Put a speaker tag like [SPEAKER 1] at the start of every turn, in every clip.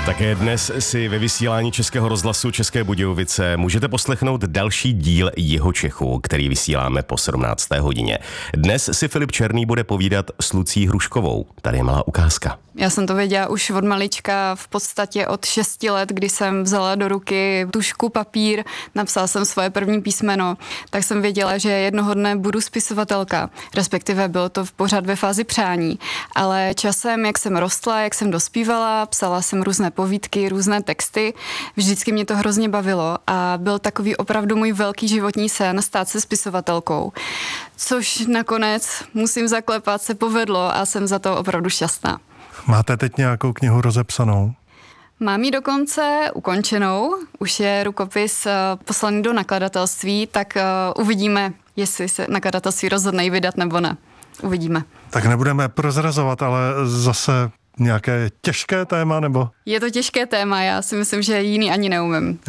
[SPEAKER 1] Také dnes si ve vysílání Českého rozhlasu České Budějovice můžete poslechnout další díl Jihočechů, který vysíláme po 17. hodině. Dnes si Filip Černý bude povídat s Lucí Hruškovou. Tady je malá ukázka.
[SPEAKER 2] Já jsem to věděla už od malička, v podstatě od 6 let, kdy jsem vzala do ruky tužku, papír, napsala jsem svoje první písmeno, tak jsem věděla, že jednoho dne budu spisovatelka, respektive bylo to pořád ve fázi přání, ale časem, jak jsem rostla, jak jsem dospívala, psala jsem různé povídky, různé texty, vždycky mě to hrozně bavilo a byl takový opravdu můj velký životní sen stát se spisovatelkou, což nakonec, musím zaklepat, se povedlo a jsem za to opravdu šťastná.
[SPEAKER 3] Máte teď nějakou knihu rozepsanou?
[SPEAKER 2] Mám ji dokonce ukončenou, už je rukopis poslaný do nakladatelství, tak uvidíme, jestli se nakladatelství rozhodne ji vydat nebo ne. Uvidíme.
[SPEAKER 3] Tak nebudeme prozrazovat, ale zase nějaké těžké téma, nebo?
[SPEAKER 2] Je to těžké téma, já si myslím, že jiný ani neumím.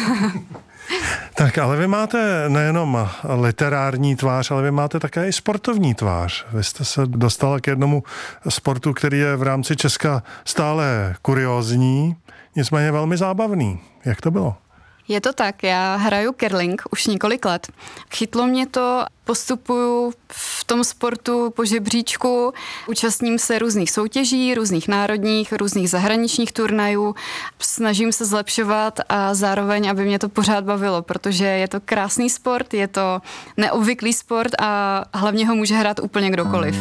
[SPEAKER 3] Tak, ale vy máte nejenom literární tvář, ale vy máte také i sportovní tvář. Vy jste se dostala k jednomu sportu, který je v rámci Česka stále kuriózní, nicméně velmi zábavný. Jak to bylo?
[SPEAKER 2] Je to tak, já hraju curling už několik let. Chytlo mě to, postupuju v tom sportu po žebříčku, účastním se různých soutěží, různých národních, různých zahraničních turnajů, snažím se zlepšovat a zároveň, aby mě to pořád bavilo, protože je to krásný sport, je to neobvyklý sport a hlavně ho může hrát úplně kdokoliv.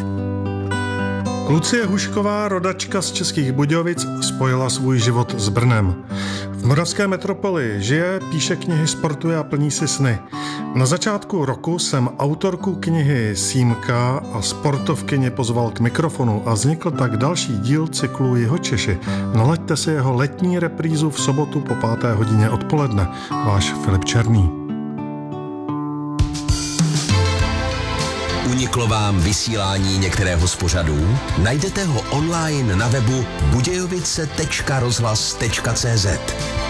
[SPEAKER 3] Lucie Hrušková, rodačka z Českých Budějovic, spojila svůj život s Brnem. V moravské metropoli žije, píše knihy, sportuje a plní si sny. Na začátku roku jsem autorku knihy Símka a sportovkyně pozval k mikrofonu a vznikl tak další díl cyklu Jihočeši. Nalaďte si jeho letní reprízu v sobotu po 5. hodině odpoledne. Váš Filip Černý.
[SPEAKER 4] Uniklo vám vysílání některého z pořadů? Najdete ho online na webu budějovice.rozhlas.cz.